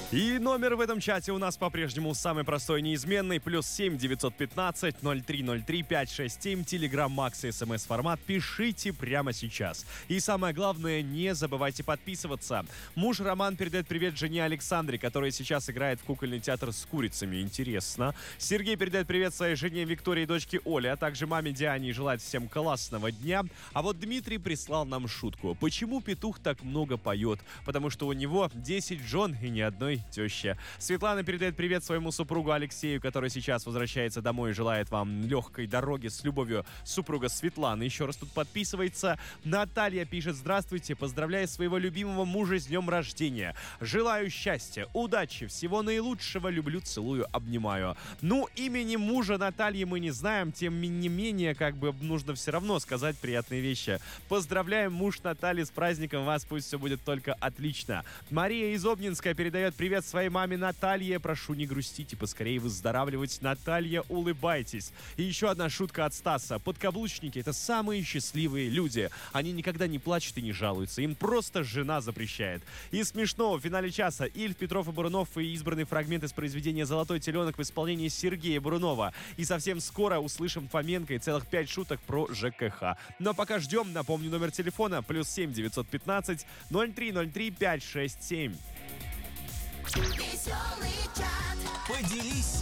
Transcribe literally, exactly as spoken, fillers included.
И номер в этом чате у нас по-прежнему самый простой и неизменный. Плюс семь девятьсот пятнадцать ноль три ноль три пять шесть семь. Телеграм, Макс и СМС-формат. Пишите прямо сейчас. И самое главное, не забывайте подписываться. Муж Роман передает привет жене Александре, которая сейчас играет в кукольный театр с курицами. Интересно. Сергей передает привет своей жене Виктории и дочке Оле, а также маме Диане и желает всем классного дня. А вот Дмитрий прислал нам шутку. Почему петух так много поет? Потому что у него десять жен и ни одной теща. Светлана передает привет своему супругу Алексею, который сейчас возвращается домой и желает вам легкой дороги. С любовью, супруга Светланы. Еще раз тут подписывается. Наталья пишет: здравствуйте, поздравляю своего любимого мужа с днем рождения. Желаю счастья, удачи, всего наилучшего, люблю, целую, обнимаю. Ну, имени мужа Натальи мы не знаем, тем не менее, как бы нужно все равно сказать приятные вещи. Поздравляем, муж Натальи, с праздником вас, пусть все будет только отлично. Мария из Обнинска передает привет своей маме Наталье. Прошу не грустить и поскорее выздоравливать. Наталья, улыбайтесь. И еще одна шутка от Стаса. Подкаблучники — это самые счастливые люди. Они никогда не плачут и не жалуются. Им просто жена запрещает. И смешно, в финале часа Ильф, Петров и Бурунов и избранный фрагмент из произведения «Золотой теленок» в исполнении Сергея Бурунова. И совсем скоро услышим Фоменко и целых пять шуток про ЖКХ. Но пока ждем, напомню номер телефона: плюс семь девятьсот пятнадцать ноль три ноль три пять шесть семь. Веселый чат. Поделись